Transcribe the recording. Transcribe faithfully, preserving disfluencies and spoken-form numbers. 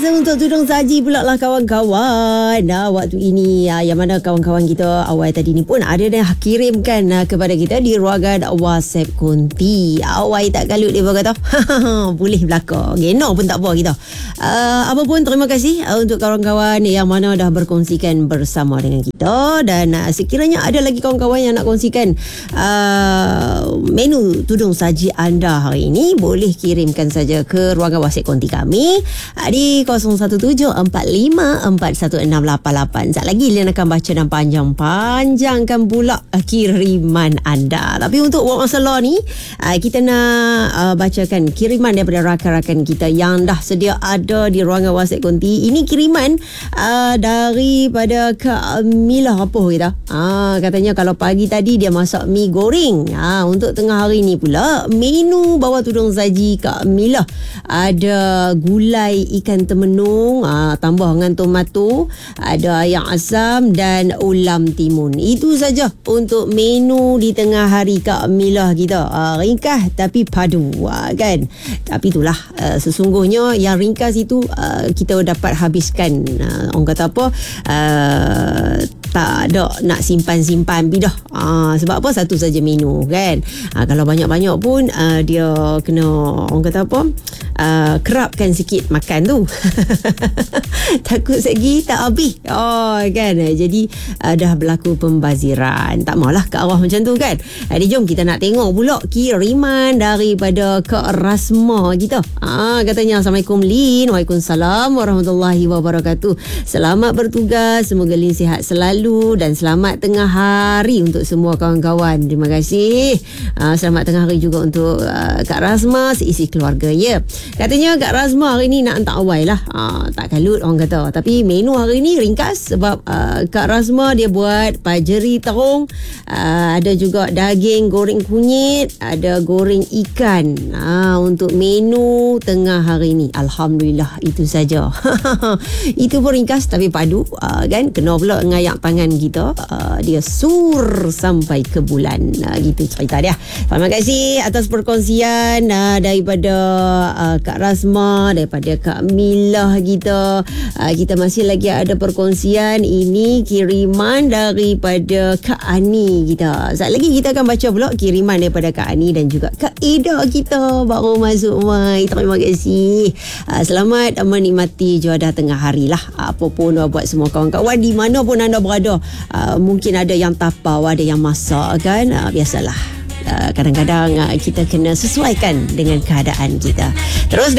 untuk tudung saji pula lah kawan-kawan. Nah, waktu ini uh, yang mana kawan-kawan kita awal tadi ni pun ada dah kirimkan uh, kepada kita di ruangan WhatsApp Konti. Awal tak kalut dia kata boleh belakang. Genok pun tak apa kita. Uh, apa pun terima kasih uh, untuk kawan-kawan yang mana dah berkongsikan bersama dengan kita. Dan uh, sekiranya ada lagi kawan-kawan yang nak kongsikan uh, menu tudung saji anda hari ini, boleh kirimkan saja ke ruangan WhatsApp Konti kami di kosong satu tujuh empat lima empat satu enam lapan lapan. Sekejap lagi Lian akan baca dan panjang-panjangkan pula kiriman anda. Tapi untuk buat masalah ni, kita nak uh, bacakan kiriman daripada rakan-rakan kita yang dah sedia ada di ruangan WhatsApp Konti. Ini kiriman uh, daripada Kak Milah apa kita. Ah, katanya kalau pagi tadi dia masak mi goreng. Ah, untuk tengah hari ni pula menu bawah tudung saji Kak Milah ada gulai ikan temenung, aa, tambah dengan tomato, ada ayam asam dan ulam timun. Itu saja untuk menu di tengah hari Kak Milah kita. Aa, ringkas tapi padu, aa, kan. Tapi itulah aa, sesungguhnya yang ringkas itu aa, kita dapat habiskan. Aa, orang kata apa, aa, tak ada nak simpan-simpan bidah. Aa, sebab apa, satu saja menu kan. Aa, kalau banyak-banyak pun aa, dia kena orang kata apa, aa, kerapkan sikit makan tu. Takut segi tak habis. Oh kan. Jadi uh, dah berlaku pembaziran. Tak maulah ke arwah macam tu kan. Jadi jom kita nak tengok pula kiriman daripada Kak Rasma kita. Ah, katanya Assalamualaikum Lin. Waalaikumsalam warahmatullahi wabarakatuh. Selamat bertugas. Semoga Lin sihat selalu dan selamat tengah hari untuk semua kawan-kawan. Terima kasih. Ah, selamat tengah hari juga untuk uh, Kak Rasma seisi keluarga ya. Katanya Kak Rasma hari ni nak hantar awal lah. Ah, tak kalut orang kata. Tapi menu hari ni ringkas sebab uh, Kak Rasma dia buat pajeri terung, uh, ada juga daging goreng kunyit, ada goreng ikan. Ah, untuk menu tengah hari ni. Alhamdulillah, itu saja. Itu pun ringkas tapi padu, uh, kan. Kena pula ngayak tangan kita. Uh, dia sur sampai ke bulan. Uh, gitu cerita dia. Terima kasih atas perkongsian uh, daripada uh, Kak Rasma, daripada Kak Milah kita. Uh, kita masih lagi ada perkongsian. Ini kiriman daripada Kak Ani kita. Sekejap lagi kita akan baca pula kiriman daripada Kak Ani dan juga Kak Ida kita baru masuk mai. Terima kasih. Uh, selamat menikmati juadah tengah hari lah. Apa pun buat semua kawan-kawan di mana pun anda berada. Uh, mungkin ada yang tapau, ada yang masak kan. Uh, biasalah. Uh, kadang-kadang uh, kita kena sesuaikan dengan keadaan kita. Terus